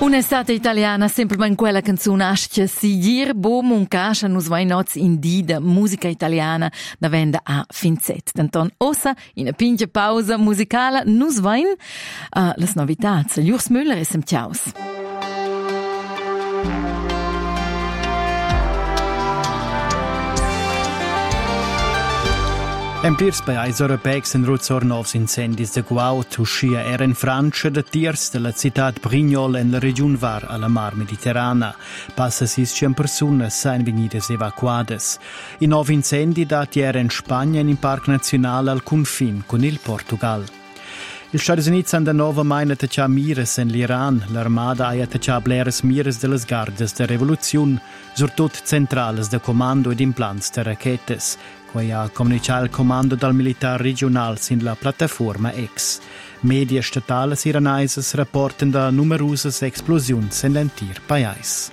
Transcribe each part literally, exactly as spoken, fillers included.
Un'estate italiana, semplicemente quella canzone ascia sigir bom un cascia nus vai noz in di da musica italiana da venda a finzet. Denton ossa in a pinge pausa musicale nus vain uh, las novitats. Jurs Müller es im Ciaus. Empirs bei eis europecs en ruzzor novs incendis de Guaut, uscia era in Francia de tiers de la cittad Brignoles en la region Var alla mar Mediterrana. Passa siscien personas sain venidas evacuadas. I nov incendi dati era in Spagna in parc nazionale al confin con il Portugal. Il Stati Uniti han da nova mai attaccià mires en l'Iran. L'armada ha attaccià bleres mires de las gardas de revoluziun, surtut centrales de comando ed implants de rachetes. Quai ha comunicato il comando dal militar regional sin la piattaforma X. Media statales iranaises rapporten da numerosas explosions en l'entir pais.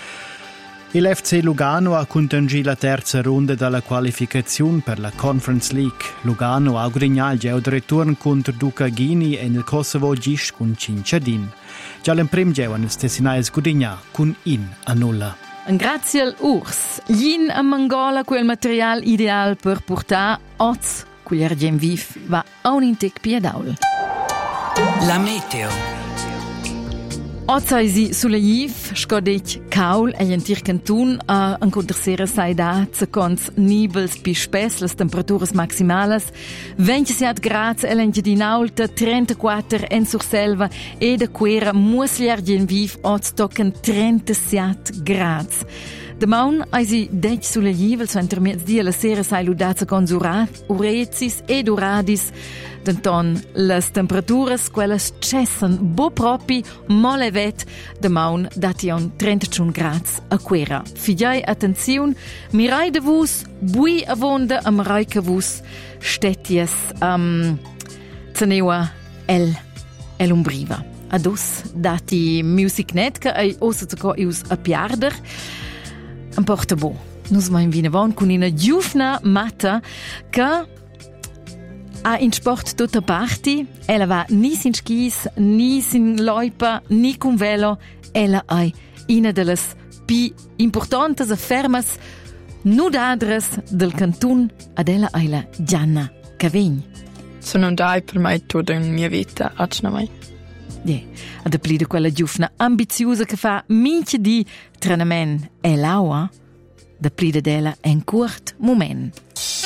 Il F C Lugano ha contangì la terza ronda dalla qualificazione per la Conference League. Lugano ha guadagnato il geo di ritorno contro Duca Ghini e nel Kosovo gist con Cinciadin. Già l'imprem geo hanno stessinais guadagnato con in a nulla. Grazie al Urs. Glin a Mangola quel material ideal per portare oz, quel argent viv, va a un intec piedaul. La meteo. Ozaisi sulla Jiv, scodec caul e l'entir cantun a encontrar sera saida secons nibels pi spes las temperaturas maximales ventisette gradi e l'entia di naulta trentaquattro en surselva e da quera muasliargien viv oz tocan trentasette gradi. Demaun aisi dec sulla Jiv, so intermezz dia la sera sai ludaza con urezis ed uradis. Denton las temperaturas quellas cessan bo propi molevet demaun dation trentacinque gradi a quera. Figliai attenziun, mirai de vus, bui avonda am rai ca vus stetties um, zaneua el el umbriva. Adus dati music net ca ai ossa zuco ius a piarder am porta bo. Nus mai in Vinavon con ina giufna matta ca ha in sport tutta parti, ella va ni sin skis, ni sin loipa, ni con velo, ella hai una delle pi importantes e fermas nudadres del cantun ad ella hai la Gianna Cavegn. Sono un dai per mai tutta la mia vita, acna mai. Yeah. Ad applida quella giufna ambiziosa che fa mince di trenamen e l'aua, da plida della en curt moment.